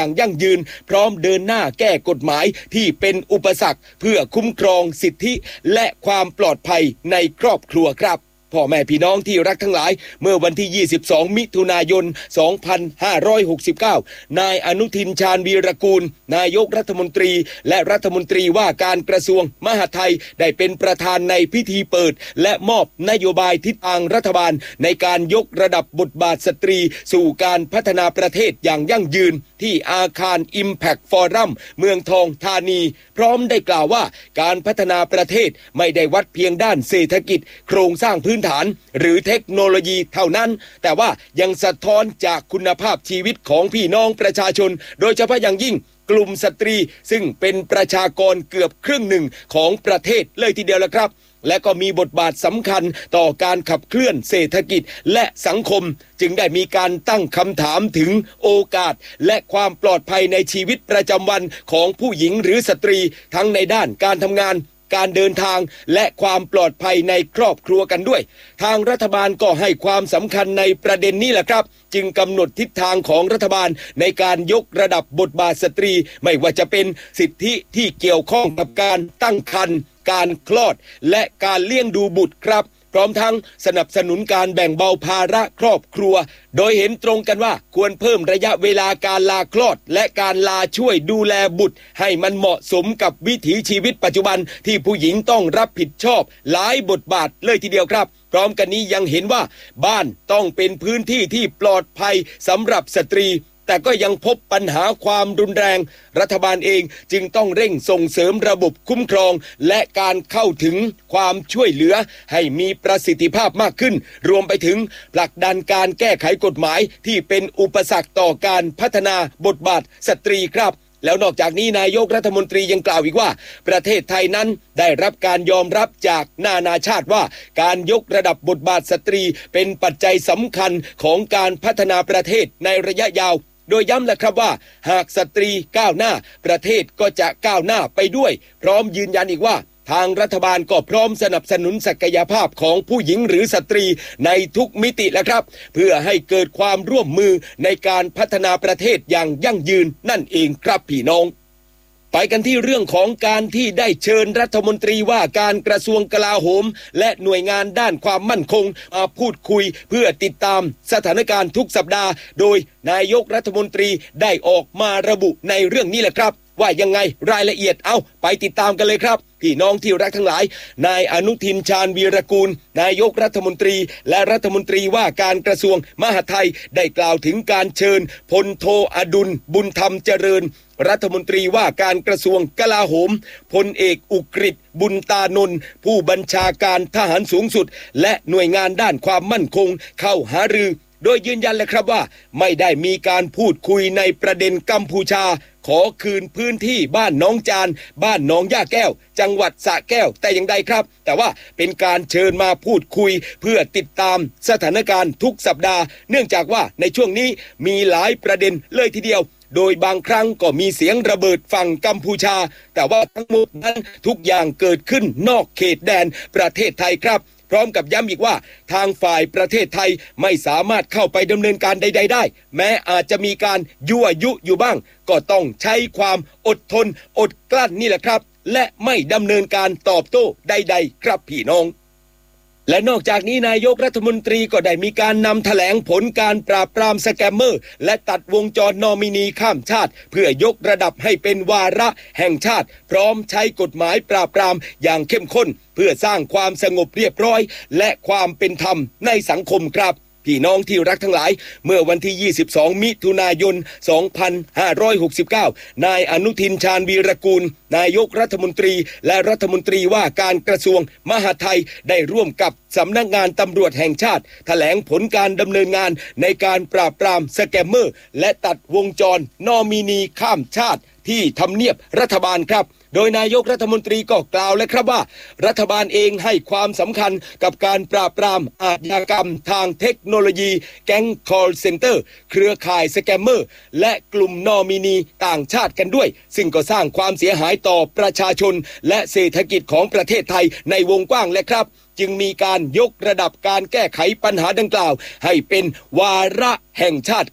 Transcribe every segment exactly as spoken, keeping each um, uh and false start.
อย่างยั่งยืนพร้อมเดินหน้าแก้กฎหมายที่เป็นอุปสรรคเพื่อคุ้มครองสิทธิและความปลอดภัยในครอบครัวครับพ่อแม่พี่น้องที่รักทั้งหลายเมื่อวันที่ยี่สิบสองมิถุนายนสองพันห้าร้อยหกสิบเก้านายอนุทินชาญวีรกูลนายกรัฐมนตรีและรัฐมนตรีว่าการกระทรวงมหาดไทยได้เป็นประธานในพิธีเปิดและมอบนโยบายทิศทางรัฐบาลในการยกระดับบทบาทสตรีสู่การพัฒนาประเทศอย่างยั่งยืนที่อาคาร Impact Forum เมืองทองธานีพร้อมได้กล่าวว่าการพัฒนาประเทศไม่ได้วัดเพียงด้านเศรษฐกิจโครงสร้างพื้นฐานหรือเทคโนโลยีเท่านั้นแต่ว่ายังสะท้อนจากคุณภาพชีวิตของพี่น้องประชาชนโดยเฉพาะอย่างยิ่งกลุ่มสตรีซึ่งเป็นประชากรเกือบครึ่งหนึ่งของประเทศเลยทีเดียวละครับและก็มีบทบาทสำคัญต่อการขับเคลื่อนเศรษฐกิจและสังคมจึงได้มีการตั้งคำถามถึงโอกาสและความปลอดภัยในชีวิตประจำวันของผู้หญิงหรือสตรีทั้งในด้านการทำงานการเดินทางและความปลอดภัยในครอบครัวกันด้วยทางรัฐบาลก็ให้ความสำคัญในประเด็นนี้แหละครับจึงกำหนดทิศทางของรัฐบาลในการยกระดับบทบาทสตรีไม่ว่าจะเป็นสิทธิที่เกี่ยวข้องกับการตั้งครรภ์การคลอดและการเลี้ยงดูบุตรครับพร้อมทั้งสนับสนุนการแบ่งเบาภาระครอบครัวโดยเห็นตรงกันว่าควรเพิ่มระยะเวลาการลาคลอดและการลาช่วยดูแลบุตรให้มันเหมาะสมกับวิถีชีวิตปัจจุบันที่ผู้หญิงต้องรับผิดชอบหลายบทบาทเลยทีเดียวครับพร้อมกันนี้ยังเห็นว่าบ้านต้องเป็นพื้นที่ที่ปลอดภัยสำหรับสตรีแต่ก็ยังพบปัญหาความรุนแรงรัฐบาลเองจึงต้องเร่งส่งเสริมระบบคุ้มครองและการเข้าถึงความช่วยเหลือให้มีประสิทธิภาพมากขึ้นรวมไปถึงผลักดันการแก้ไขกฎหมายที่เป็นอุปสรรคต่อการพัฒนาบทบาทสตรีครับแล้วนอกจากนี้นายกรัฐมนตรียังกล่าวอีกว่าประเทศไทยนั้นได้รับการยอมรับจากนานาชาติว่าการยกระดับบทบาทสตรีเป็นปัจจัยสำคัญของการพัฒนาประเทศในระยะยาวโดยย้ำแหละครับว่าหากสตรีก้าวหน้าประเทศก็จะก้าวหน้าไปด้วยพร้อมยืนยันอีกว่าทางรัฐบาลก็พร้อมสนับสนุนศักยภาพของผู้หญิงหรือสตรีในทุกมิติแล้วครับเพื่อให้เกิดความร่วมมือในการพัฒนาประเทศอย่างยั่งยืนนั่นเองครับพี่น้องไปกันที่เรื่องของการที่ได้เชิญรัฐมนตรีว่าการกระทรวงกลาโหมและหน่วยงานด้านความมั่นคงมาพูดคุยเพื่อติดตามสถานการณ์ทุกสัปดาห์โดยนายกรัฐมนตรีได้ออกมาระบุในเรื่องนี้แหละครับว่ายังไงรายละเอียดเอาไปติดตามกันเลยครับพี่น้องที่รักทั้งหลายนายอนุทินชาญวีรกูลนายกรัฐมนตรีและรัฐมนตรีว่าการกระทรวงมหาดไทยได้กล่าวถึงการเชิญพลโทอดุลบุญธรรมเจริญรัฐมนตรีว่าการกระทรวงกลาโหมพลเอกอุกฤษบุญตานนท์ผู้บัญชาการทหารสูงสุดและหน่วยงานด้านความมั่นคงเข้าหารือโดยยืนยันเลยครับว่าไม่ได้มีการพูดคุยในประเด็นกัมพูชาขอคืนพื้นที่บ้านน้องจานบ้านน้องย่าแก้วจังหวัดสระแก้วแต่อย่างใดครับแต่ว่าเป็นการเชิญมาพูดคุยเพื่อติดตามสถานการณ์ทุกสัปดาห์เนื่องจากว่าในช่วงนี้มีหลายประเด็นเลยทีเดียวโดยบางครั้งก็มีเสียงระเบิดฝั่งกัมพูชาแต่ว่าทั้งหมดนั้นทุกอย่างเกิดขึ้นนอกเขตแดนประเทศไทยครับพร้อมกับย้ำอีกว่าทางฝ่ายประเทศไทยไม่สามารถเข้าไปดำเนินการใดๆได้แม้อาจจะมีการยั่วยุอยู่บ้างก็ต้องใช้ความอดทนอดกลั้นนี่แหละครับและไม่ดำเนินการตอบโต้ใดๆครับพี่น้องและนอกจากนี้นายกรัฐมนตรีก็ได้มีการนำแถลงผลการปราบปรามสแกมเมอร์และตัดวงจรนอมินีข้ามชาติเพื่อยกระดับให้เป็นวาระแห่งชาติพร้อมใช้กฎหมายปราบปรามอย่างเข้มข้นเพื่อสร้างความสงบเรียบร้อยและความเป็นธรรมในสังคมครับพี่น้องที่รักทั้งหลายเมื่อวันที่ยี่สิบสองมิถุนายนสองพันห้าร้อยหกสิบเก้านายอนุทินชาญวีรกูลนายกรัฐมนตรีและรัฐมนตรีว่าการกระทรวงมหาดไทยได้ร่วมกับสำนักงานตำรวจแห่งชาติแถลงผลการดำเนินงานในการปราบปรามสแกมเมอร์และตัดวงจรนอมินีข้ามชาติที่ทำเนียบรัฐบาลครับโดยนายกรัฐมนตรีก็กล่าวเลยครับว่ารัฐบาลเองให้ความสำคัญกับการปราบปรามอาชญากรรมทางเทคโนโลยีแก๊ง call center เครือข่ายสแกมเมอร์และกลุ่มนอมินีต่างชาติกันด้วยซึ่งก็สร้างความเสียหายต่อประชาชนและเศรษฐกิจของประเทศไทยในวงกว้างและครับจึงมีการยกระดับการแก้ไขปัญหาดังกล่าวให้เป็นวาระแห่งชาติครับ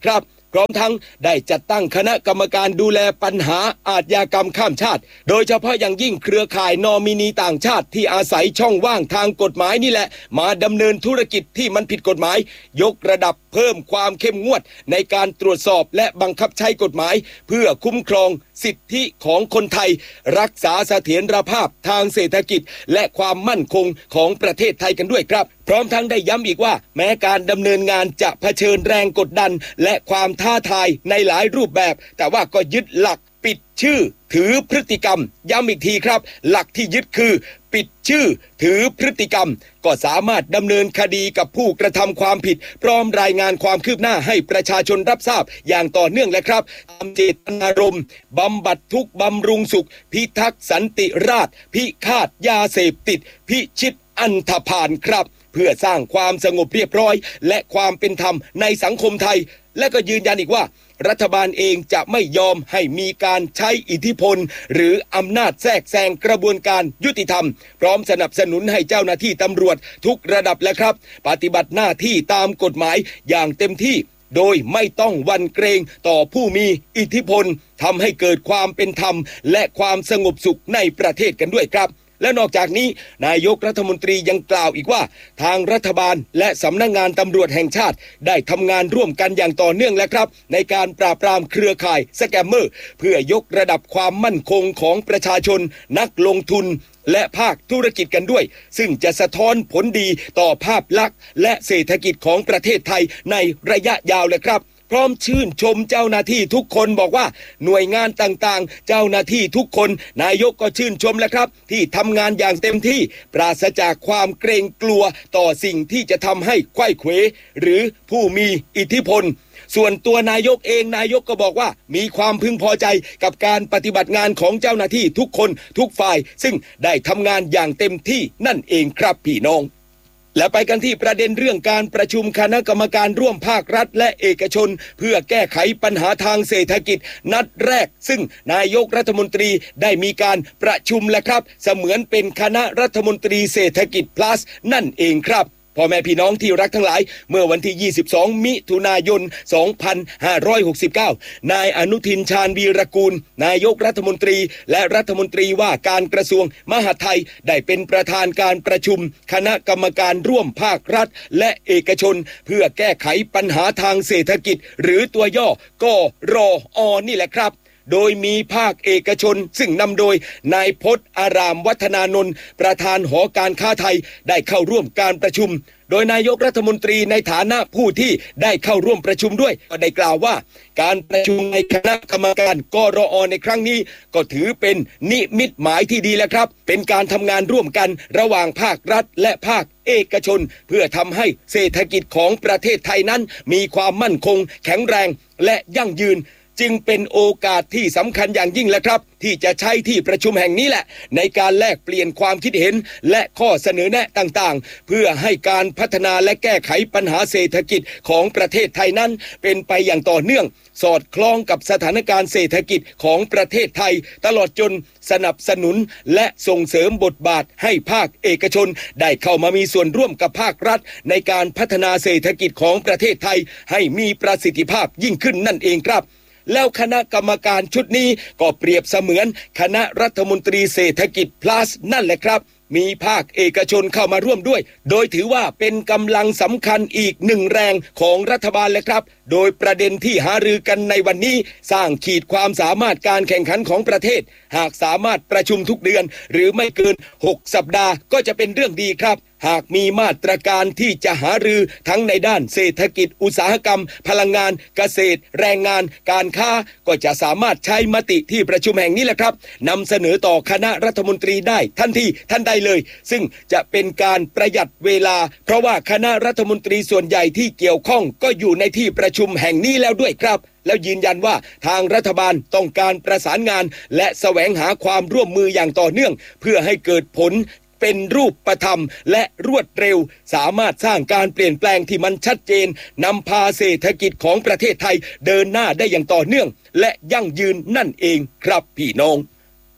พร้อมทั้งได้จัดตั้งคณะกรรมการดูแลปัญหาอาชญากรรมข้ามชาติโดยเฉพาะอย่างยิ่งเครือข่ายนอมินีต่างชาติที่อาศัยช่องว่างทางกฎหมายนี่แหละมาดำเนินธุรกิจที่มันผิดกฎหมายยกระดับเพิ่มความเข้มงวดในการตรวจสอบและบังคับใช้กฎหมายเพื่อคุ้มครองสิทธิของคนไทยรักษาเสถียรภาพทางเศรษฐกิจและความมั่นคงของประเทศไทยกันด้วยครับพร้อมทั้งได้ย้ำอีกว่าแม้การดำเนินงานจะเผชิญแรงกดดันและความท้าทายในหลายรูปแบบแต่ว่าก็ยึดหลักปิดชื่อถือพฤติกรรมย้ำอีกทีครับหลักที่ยึดคือปิดชื่อถือพฤติกรรมก็สามารถดำเนินคดีกับผู้กระทำความผิดพร้อมรายงานความคืบหน้าให้ประชาชนรับทราบอย่างต่อเนื่องและครับตามเจตนารมณ์บำบัดทุกข์บำรุงสุขพิทักษ์สันติราษฎร์พิฆาตยาเสพติดพิชิตอันธพาลครับเพื่อสร้างความสงบเรียบร้อยและความเป็นธรรมในสังคมไทยและก็ยืนยันอีกว่ารัฐบาลเองจะไม่ยอมให้มีการใช้อิทธิพลหรืออำนาจแทรกแซงกระบวนการยุติธรรมพร้อมสนับสนุนให้เจ้าหน้าที่ตำรวจทุกระดับและครับปฏิบัติหน้าที่ตามกฎหมายอย่างเต็มที่โดยไม่ต้องหวั่นเกรงต่อผู้มีอิทธิพลทำให้เกิดความเป็นธรรมและความสงบสุขในประเทศกันด้วยครับและนอกจากนี้นายกรัฐมนตรียังกล่าวอีกว่าทางรัฐบาลและสำนักงานตำรวจแห่งชาติได้ทำงานร่วมกันอย่างต่อเนื่องแล้วครับในการปราบปรามเครือข่ายสแกมเมอร์เพื่อยกระดับความมั่นคงของประชาชนนักลงทุนและภาคธุรกิจกันด้วยซึ่งจะสะท้อนผลดีต่อภาพลักษณ์และเศรษฐกิจของประเทศไทยในระยะยาวเลยครับพร้อมชื่นชมเจ้าหน้าที่ทุกคนบอกว่าหน่วยงานต่างๆเจ้าหน้าที่ทุกคนนายกก็ชื่นชมแล้วครับที่ทำงานอย่างเต็มที่ปราศจากความเกรงกลัวต่อสิ่งที่จะทำให้ไขว้เขวหรือผู้มีอิทธิพลส่วนตัวนายกเองนายกก็บอกว่ามีความพึงพอใจกับการปฏิบัติงานของเจ้าหน้าที่ทุกคนทุกฝ่ายซึ่งได้ทำงานอย่างเต็มที่นั่นเองครับพี่น้องและไปกันที่ประเด็นเรื่องการประชุมคณะกรรมการร่วมภาครัฐและเอกชนเพื่อแก้ไขปัญหาทางเศรษฐกิจนัดแรกซึ่งนายกรัฐมนตรีได้มีการประชุมแล้วครับเสมือนเป็นคณะรัฐมนตรีเศรษฐกิจ plus นั่นเองครับพ่อแม่พี่น้องที่รักทั้งหลายเมื่อวันที่ยี่สิบสองมิถุนายนสองพันห้าร้อยหกสิบเก้านายอนุทินชาญวีรกูลนายกรัฐมนตรีและรัฐมนตรีว่าการกระทรวงมหาดไทยได้เป็นประธานการประชุมคณะกรรมการร่วมภาครัฐและเอกชนเพื่อแก้ไขปัญหาทางเศรษฐกิจหรือตัวย่อกรออนี่แหละครับโดยมีภาคเอกชนซึ่งนำโดยนายพจน์อารามวัฒนานนท์ประธานหอการค้าไทยได้เข้าร่วมการประชุมโดยนายกรัฐมนตรีในฐานะผู้ที่ได้เข้าร่วมประชุมด้วยก็ได้กล่าวว่าการประชุมในคณะกรรมการกรอ.ในครั้งนี้ก็ถือเป็นนิมิตหมายที่ดีแล้วครับเป็นการทำงานร่วมกันระหว่างภาครัฐและภาคเอกชนเพื่อทำให้เศรษฐกิจของประเทศไทยนั้นมีความมั่นคงแข็งแรงและยั่งยืนจึงเป็นโอกาสที่สำคัญอย่างยิ่งแหละครับที่จะใช้ที่ประชุมแห่งนี้แหละในการแลกเปลี่ยนความคิดเห็นและข้อเสนอแนะต่างๆเพื่อให้การพัฒนาและแก้ไขปัญหาเศรษฐกิจของประเทศไทยนั้นเป็นไปอย่างต่อเนื่องสอดคล้องกับสถานการณ์เศรษฐกิจของประเทศไทยตลอดจนสนับสนุนและส่งเสริมบทบาทให้ภาคเอกชนได้เข้ามามีส่วนร่วมกับภาครัฐในการพัฒนาเศรษฐกิจของประเทศไทยให้มีประสิทธิภาพยิ่งขึ้นนั่นเองครับแล้วคณะกรรมการชุดนี้ก็เปรียบเสมือนคณะรัฐมนตรีเศรษฐกิจ plus นั่นแหละครับมีภาคเอกชนเข้ามาร่วมด้วยโดยถือว่าเป็นกำลังสำคัญอีกหนึ่งแรงของรัฐบาลเลยครับโดยประเด็นที่หารือกันในวันนี้สร้างขีดความสามารถการแข่งขันของประเทศหากสามารถประชุมทุกเดือนหรือไม่เกินหกสัปดาห์ก็จะเป็นเรื่องดีครับหากมีมาตรการที่จะหารือทั้งในด้านเศรษฐกิจอุตสาหกรรมพลังงานเกษตรแรงงานการค้าก็จะสามารถใช้มติที่ประชุมแห่งนี้แหละครับนำเสนอต่อคณะรัฐมนตรีได้ทันทีทันใดเลยซึ่งจะเป็นการประหยัดเวลาเพราะว่าคณะรัฐมนตรีส่วนใหญ่ที่เกี่ยวข้องก็อยู่ในที่ประชุมแห่งนี้แล้วด้วยครับแล้วยืนยันว่าทางรัฐบาลต้องการประสานงานและแสวงหาความร่วมมืออย่างต่อเนื่องเพื่อให้เกิดผลเป็นรูปธรรมและรวดเร็วสามารถสร้างการเปลี่ยนแปลงที่มันชัดเจนนำพาเศรษฐกิจของประเทศไทยเดินหน้าได้อย่างต่อเนื่องและยั่งยืนนั่นเองครับพี่น้อง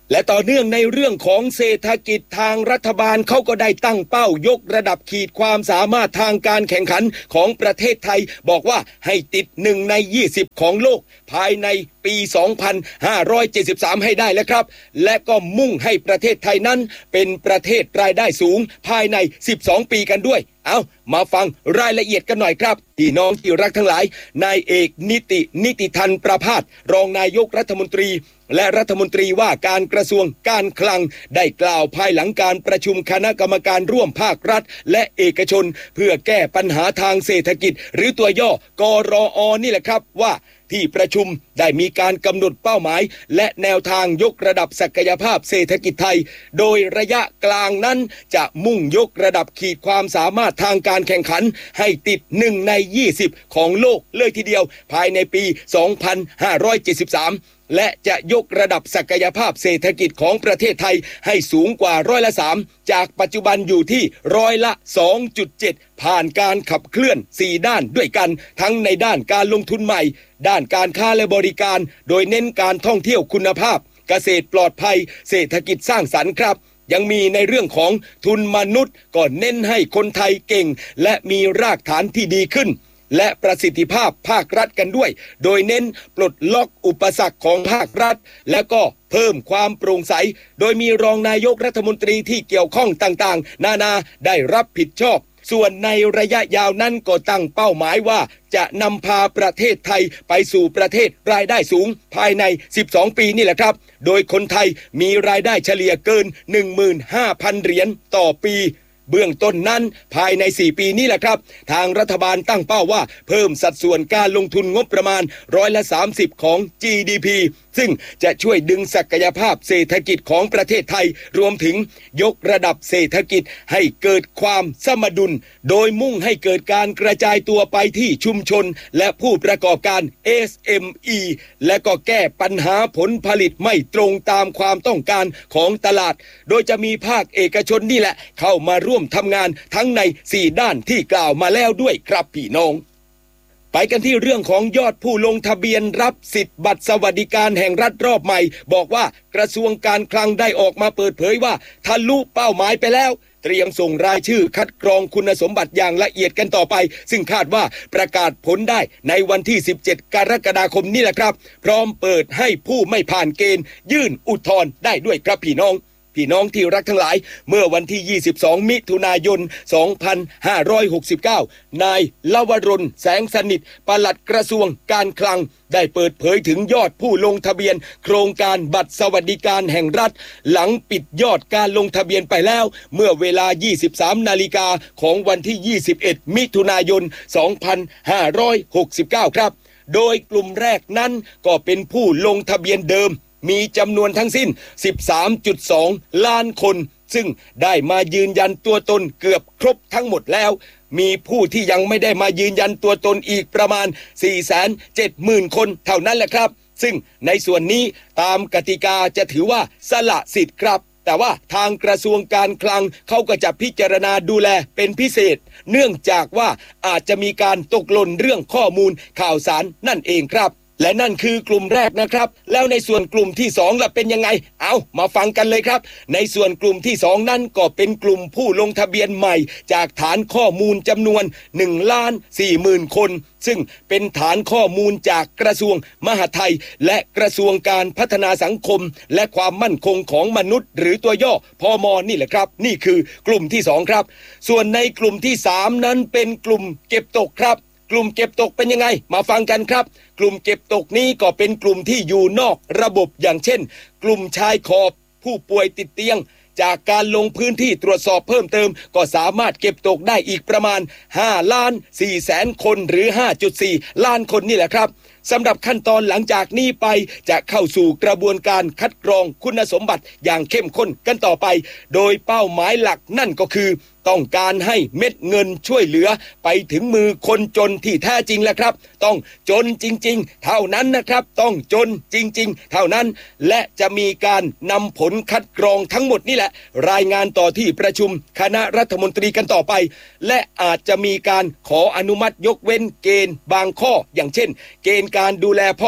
และต่อเนื่องในเรื่องของเศรษฐกิจทางรัฐบาลเขาก็ได้ตั้งเป้ายกระดับขีดความสามารถทางการแข่งขันของประเทศไทยบอกว่าให้ติดหนึ่งในยี่สิบของโลกภายในปีสองพันห้าร้อยเจ็ดสิบสามให้ได้แล้วครับและก็มุ่งให้ประเทศไทยนั้นเป็นประเทศรายได้สูงภายในสิบสองปีกันด้วยเอามาฟังรายละเอียดกันหน่อยครับพี่น้องที่รักทั้งหลายนายเอกนิตินิติธันประภาสรองนายกรัฐมนตรีและรัฐมนตรีว่าการกระทรวงการคลังได้กล่าวภายหลังการประชุมคณะกรรมการร่วมภาครัฐและเอกชนเพื่อแก้ปัญหาทางเศรษฐกิจหรือตัวย่อกรอนี่แหละครับว่าที่ประชุมได้มีการกำหนดเป้าหมายและแนวทางยกระดับศักยภาพเศรษฐกิจไทยโดยระยะกลางนั้นจะมุ่งยกระดับขีดความสามารถทางการแข่งขันให้ติดหนึ่งในยี่สิบของโลกเลยทีเดียวภายในปีสองพันห้าร้อยเจ็ดสิบสามและจะยกระดับศักยภาพเศรษฐกิจของประเทศไทยให้สูงกว่าร้อยละสามจากปัจจุบันอยู่ที่ร้อยละ สองจุดเจ็ด ผ่านการขับเคลื่อนสี่ด้านด้วยกันทั้งในด้านการลงทุนใหม่ด้านการค้าและบริการโดยเน้นการท่องเที่ยวคุณภาพเกษตรปลอดภัยเศรษฐกิจสร้างสรรค์ครับยังมีในเรื่องของทุนมนุษย์ก็เน้นให้คนไทยเก่งและมีรากฐานที่ดีขึ้นและประสิทธิภาพภาครัฐกันด้วยโดยเน้นปลดล็อกอุปสรรคของภาครัฐและก็เพิ่มความโปร่งใสโดยมีรองนายกรัฐมนตรีที่เกี่ยวข้องต่างๆนานาได้รับผิดชอบส่วนในระยะยาวนั้นก็ตั้งเป้าหมายว่าจะนำพาประเทศไทยไปสู่ประเทศรายได้สูงภายในสิบสองปีนี่แหละครับโดยคนไทยมีรายได้เฉลี่ยเกิน หนึ่งหมื่นห้าพัน เหรียญต่อปีเบื้องต้นนั้นภายในสี่ปีนี้แหละครับทางรัฐบาลตั้งเป้าว่าเพิ่มสัดส่วนการลงทุนงบประมาณร้อยละสามสิบของ จี ดี พี ซึ่งจะช่วยดึงศักยภาพเศรษฐกิจของประเทศไทยรวมถึงยกระดับเศรษฐกิจให้เกิดความสมดุลโดยมุ่งให้เกิดการกระจายตัวไปที่ชุมชนและผู้ประกอบการ เอส เอ็ม อี และก็แก้ปัญหาผลผลิตไม่ตรงตามความต้องการของตลาดโดยจะมีภาคเอกชนนี่แหละเข้ามาร่วมทำงานทั้งในสี่ด้านที่กล่าวมาแล้วด้วยครับพี่น้องไปกันที่เรื่องของยอดผู้ลงทะเบียนรับสิทธิ์บัตรสวัสดิการแห่งรัฐรอบใหม่บอกว่ากระทรวงการคลังได้ออกมาเปิดเผยว่าทะลุเป้าหมายไปแล้วเตรียมส่งรายชื่อคัดกรองคุณสมบัติอย่างละเอียดกันต่อไปซึ่งคาดว่าประกาศผลได้ในวันที่สิบเจ็ดกรกฎาคมนี้แหละครับพร้อมเปิดให้ผู้ไม่ผ่านเกณฑ์ยื่นอุทธรณ์ได้ด้วยครับพี่น้องพี่น้องที่รักทั้งหลายเมื่อวันที่ยี่สิบสองมิถุนายนสองพันห้าร้อยหกสิบเก้านายลวรนแสงสนิทปลัดกระทรวงการคลังได้เปิดเผยถึงยอดผู้ลงทะเบียนโครงการบัตรสวัสดิการแห่งรัฐหลังปิดยอดการลงทะเบียนไปแล้วเมื่อเวลา ยี่สิบสามนาฬิกาของวันที่ยี่สิบเอ็ดมิถุนายนสองพันห้าร้อยหกสิบเก้าครับโดยกลุ่มแรกนั้นก็เป็นผู้ลงทะเบียนเดิมมีจำนวนทั้งสิ้น สิบสามจุดสอง ล้านคนซึ่งได้มายืนยันตัวตนเกือบครบทั้งหมดแล้วมีผู้ที่ยังไม่ได้มายืนยันตัวตนอีกประมาณ สี่แสนเจ็ดหมื่น คนเท่านั้นแหละครับซึ่งในส่วนนี้ตามกติกาจะถือว่าสละสิทธิ์ครับแต่ว่าทางกระทรวงการคลังเขาก็จะพิจารณาดูแลเป็นพิเศษเนื่องจากว่าอาจจะมีการตกหล่นเรื่องข้อมูลข่าวสารนั่นเองครับและนั่นคือกลุ่มแรกนะครับแล้วในส่วนกลุ่มที่สองล่ะเป็นยังไงเอามาฟังกันเลยครับในส่วนกลุ่มที่สองนั้นก็เป็นกลุ่มผู้ลงทะเบียนใหม่จากฐานข้อมูลจำนวน หนึ่งล้านสี่หมื่น คนซึ่งเป็นฐานข้อมูลจากกระทรวงมหาดไทยและกระทรวงการพัฒนาสังคมและความมั่นคงของมนุษย์หรือตัวย่อพม.นี่แหละครับนี่คือกลุ่มที่สองครับส่วนในกลุ่มที่สามนั้นเป็นกลุ่มเก็บตกครับกลุ่มเก็บตกเป็นยังไงมาฟังกันครับกลุ่มเก็บตกนี้ก็เป็นกลุ่มที่อยู่นอกระบบอย่างเช่นกลุ่มชายขอบผู้ป่วยติดเตียงจากการลงพื้นที่ตรวจสอบเพิ่มเติมก็สามารถเก็บตกได้อีกประมาณห้าล้านสี่แสนคนหรือ ห้าจุดสี่ ล้านคนนี่แหละครับสำหรับขั้นตอนหลังจากนี้ไปจะเข้าสู่กระบวนการคัดกรองคุณสมบัติอย่างเข้มข้นกันต่อไปโดยเป้าหมายหลักนั่นก็คือต้องการให้เม็ดเงินช่วยเหลือไปถึงมือคนจนที่แท้จริงแหละครับต้องจนจริงๆเท่านั้นนะครับต้องจนจริงๆเท่านั้นและจะมีการนำผลคัดกรองทั้งหมดนี่แหละรายงานต่อที่ประชุมคณะรัฐมนตรีกันต่อไปและอาจจะมีการขออนุมัติยกเว้นเกณฑ์บางข้ออย่างเช่นเกณฑ์การดูแลพ่อแม่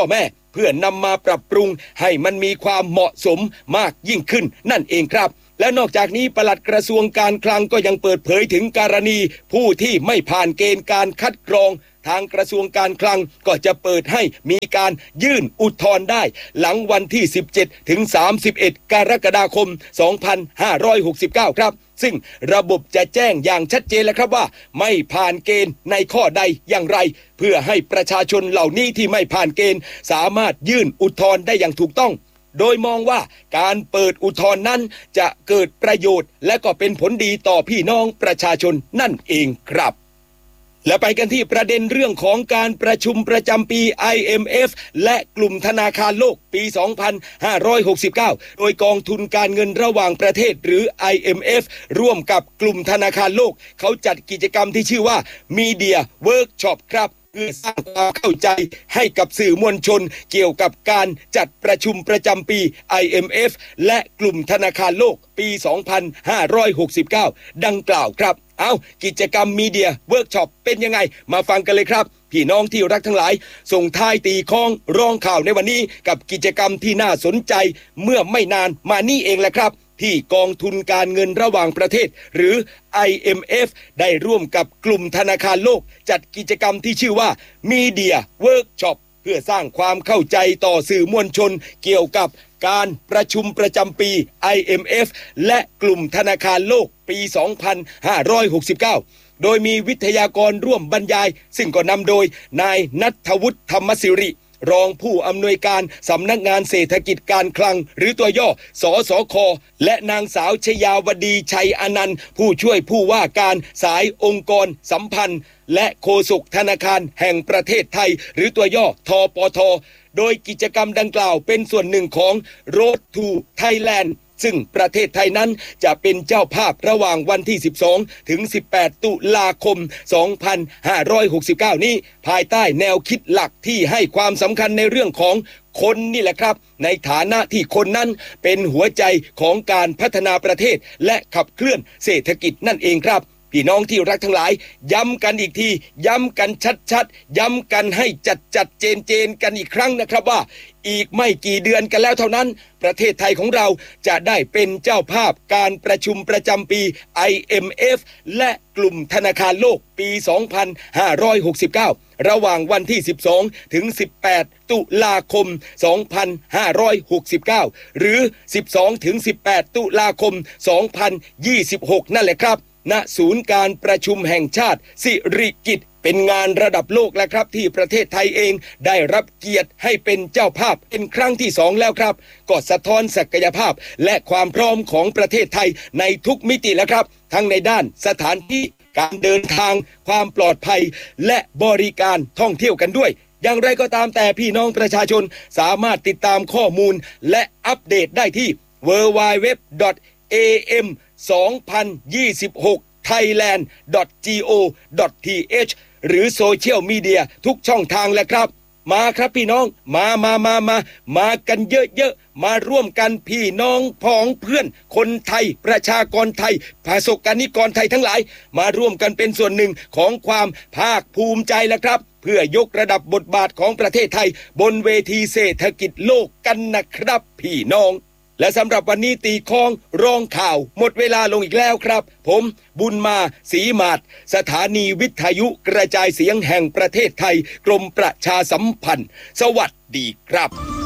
เพื่อนำมาปรับปรุงให้มันมีความเหมาะสมมากยิ่งขึ้นนั่นเองครับและนอกจากนี้ปลัดกระทรวงการคลังก็ยังเปิดเผยถึงกรณีผู้ที่ไม่ผ่านเกณฑ์การคัดกรองทางกระทรวงการคลังก็จะเปิดให้มีการยื่นอุทธรณ์ได้หลังวันที่สิบเจ็ดถึงสามสิบเอ็ดกรกฎาคมสองพันห้าร้อยหกสิบเก้าครับซึ่งระบบจะแจ้งอย่างชัดเจนแล้วครับว่าไม่ผ่านเกณฑ์ในข้อใดอย่างไรเพื่อให้ประชาชนเหล่านี้ที่ไม่ผ่านเกณฑ์สามารถยื่นอุทธรณ์ได้อย่างถูกต้องโดยมองว่าการเปิดอุทธรณ์นั้นจะเกิดประโยชน์และก็เป็นผลดีต่อพี่น้องประชาชนนั่นเองครับและไปกันที่ประเด็นเรื่องของการประชุมประจำปี ไอ เอ็ม เอฟ และกลุ่มธนาคารโลกปี สองพันห้าร้อยหกสิบเก้า โดยกองทุนการเงินระหว่างประเทศหรือ ไอ เอ็ม เอฟ ร่วมกับกลุ่มธนาคารโลกเขาจัดกิจกรรมที่ชื่อว่า Media Workshop ครับเพื่อสร้างความเข้าใจให้กับสื่อมวลชนเกี่ยวกับการจัดประชุมประจำปี ไอ เอ็ม เอฟ และกลุ่มธนาคารโลกปี สองพันห้าร้อยหกสิบเก้า ดังกล่าวครับเอากิจกรรมมีเดียเวิร์กช็อปเป็นยังไงมาฟังกันเลยครับพี่น้องที่รักทั้งหลายส่งท้ายตีคล้องร้องข่าวในวันนี้กับกิจกรรมที่น่าสนใจเมื่อไม่นานมานี่เองแหละครับที่กองทุนการเงินระหว่างประเทศหรือ ไอ เอ็ม เอฟ ได้ร่วมกับกลุ่มธนาคารโลกจัดกิจกรรมที่ชื่อว่า Media Workshop เพื่อสร้างความเข้าใจต่อสื่อมวลชนเกี่ยวกับการประชุมประจำปี ไอ เอ็ม เอฟ และกลุ่มธนาคารโลกปี สองพันห้าร้อยหกสิบเก้า โดยมีวิทยากรร่วมบรรยายซึ่งก็นำโดยนายณัฐวุฒิธรรมสิริรองผู้อำนวยการสำนักงานเศรษฐกิจการคลังหรือตัวย่อสสค.และนางสาวชยาวดีชัยอนันต์ผู้ช่วยผู้ว่าการสายองค์กรสัมพันธ์และโฆษกธนาคารแห่งประเทศไทยหรือตัวย่อทปท.โดยกิจกรรมดังกล่าวเป็นส่วนหนึ่งของ Road to Thailand ซึ่งประเทศไทยนั้นจะเป็นเจ้าภาพระหว่างวันที่สิบสองถึงสิบแปดตุลาคมสองพันห้าร้อยหกสิบเก้านี้ภายใต้แนวคิดหลักที่ให้ความสำคัญในเรื่องของคนนี่แหละครับในฐานะที่คนนั้นเป็นหัวใจของการพัฒนาประเทศและขับเคลื่อนเศรษฐกิจนั่นเองครับพี่น้องที่รักทั้งหลายย้ำกันอีกทีย้ำกันชัดๆย้ำกันให้จัดจัดเจนเจนกันอีกครั้งนะครับว่าอีกไม่กี่เดือนกันแล้วเท่านั้นประเทศไทยของเราจะได้เป็นเจ้าภาพการประชุมประจำปี ไอ เอ็ม เอฟ และกลุ่มธนาคารโลกปี สองพันห้าร้อยหกสิบเก้า ระหว่างวันที่สิบสองถึงสิบแปดตุลาคมสองพันห้าร้อยหกสิบเก้าหรือสิบสองถึงสิบแปดตุลาคมสองพันยี่สิบหกนั่นแหละครับณศูนย์การประชุมแห่งชาติสิริกิติ์เป็นงานระดับโลกแล้วครับที่ประเทศไทยเองได้รับเกียรติให้เป็นเจ้าภาพเป็นครั้งที่สองแล้วครับก็สะท้อนศักยภาพและความพร้อมของประเทศไทยในทุกมิติแล้วครับทั้งในด้านสถานที่การเดินทางความปลอดภัยและบริการท่องเที่ยวกันด้วยอย่างไรก็ตามแต่พี่น้องประชาชนสามารถติดตามข้อมูลและอัปเดตได้ที่ ดับเบิลยู ดับเบิลยู ดับเบิลยู ดอท เอ เอ็ม สองพันยี่สิบหก ไทยแลนด์ ดอท จี โอ ดอท ที เอช หรือโซเชียลมีเดียทุกช่องทางแหละครับมาครับพี่น้องมามามามามากันเยอะๆมาร่วมกันพี่น้องพ้องเพื่อนคนไทยประชากรไทยประสบกนิกรไทยทั้งหลายมาร่วมกันเป็นส่วนหนึ่งของความภาคภูมิใจแหละครับเพื่อยกระดับบทบาทของประเทศไทยบนเวทีเศรษฐกิจโลกกันนะครับพี่น้องและสำหรับวันนี้ตีคล้องร้องข่าวหมดเวลาลงอีกแล้วครับผมบุญมาศรีมาศสถานีวิทยุกระจายเสียงแห่งประเทศไทยกรมประชาสัมพันธ์สวัสดีครับ